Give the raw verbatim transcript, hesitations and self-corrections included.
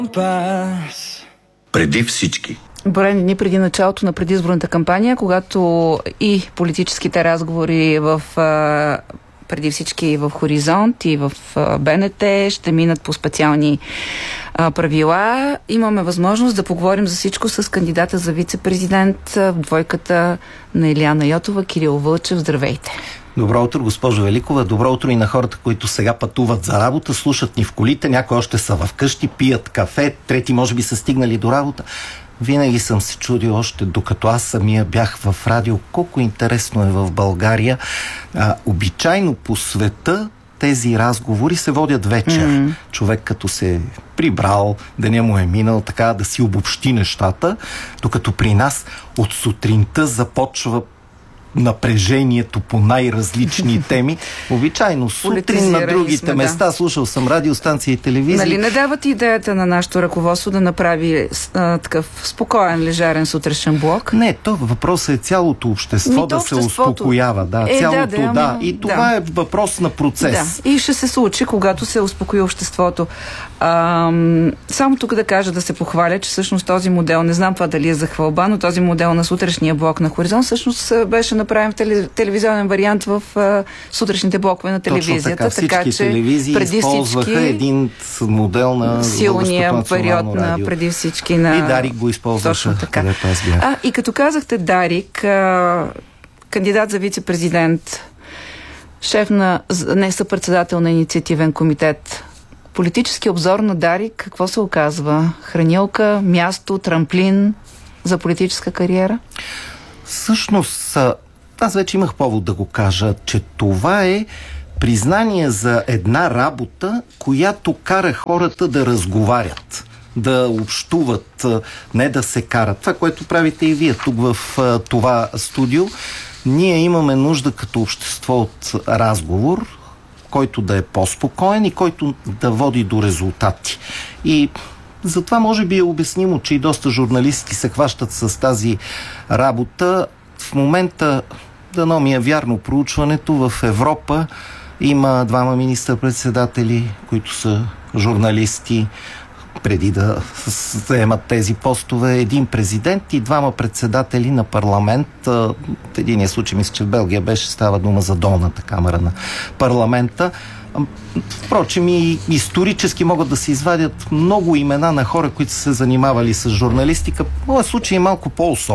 Преди всички. Броени дни преди началото на предизборната кампания, когато и политическите разговори в преди всички в Хоризонт и в БНТ ще минат по специални а, правила. Имаме възможност да поговорим за всичко с кандидата за вице-президент в двойката на Илияна Йотова, Кирил Вълчев. Здравейте! Добро утро, госпожо Великова. Добро утро и на хората, които сега пътуват за работа, слушат ни в колите, някои още са в къщи, пият кафе, трети може би са стигнали до работа. Винаги съм се чудил, още докато аз самия бях в радио, колко интересно е в България. А, обичайно по света тези разговори се водят вечер. Mm-hmm. Човек като се е прибрал, деня му е минал, така да си обобщи нещата, докато при нас от сутринта започва напрежението по най-различни теми. Обичайно сутрин на другите сме, места, да. Слушал съм радиостанции и телевизии. Нали не дават идеята на нашето ръководство да направи а, такъв спокоен, лежарен сутрешен блок? Не, то въпросът е цялото общество Ми, да се успокоява. Да, е, цялото, да, да, да. И това да. е въпрос на процес. Да. И ще се случи, когато се успокои обществото. А, само тук да кажа, да се похваля, че всъщност този модел, не знам това дали е за хвалба, но този модел на сутрешния блок на Хоризонт всъщност беше направим в телевизионен вариант в а, сутрешните блокове на телевизията. Точно така, всички така, че телевизии преди използваха всички един модел на силния период на преди всички на... И Дарик го използваше, където аз бях. А, и като казахте Дарик, а, кандидат за вице-президент, шеф на, не съпредседател на инициативен комитет, политически обзор на Дарик, какво се оказва? Хранилка, място, трамплин за политическа кариера? Всъщност, аз вече имах повод да го кажа, че това е признание за една работа, която кара хората да разговарят, да общуват, не да се карат. Това, което правите и вие тук в това студио. Ние имаме нужда като общество от разговор, който да е по-спокоен и който да води до резултати. И затова може би е обяснимо, че и доста журналисти се хващат с тази работа. В момента, дано ми е вярно проучването, в Европа има двама министър-председатели, които са журналисти, преди да заемат тези постове, един президент и двама председатели на парламент. В единия случай, мисля, че в Белгия беше, става дума за долната камера на парламента. Впрочем, и исторически могат да се извадят много имена на хора, които са се занимавали с журналистика. В моят случай е малко по-особено.